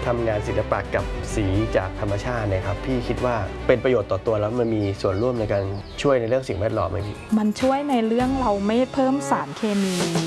ทำงานศิลปะกับสีจากธรรมชาตินะครับพี่คิดว่าเป็นประโยชน์ต่อตัวแล้วมันมีส่วนร่วมในการช่วยในเรื่องสิ่งแวดล้อมไหมพี่มันช่วยในเรื่องเราไม่เพิ่มสารเคมี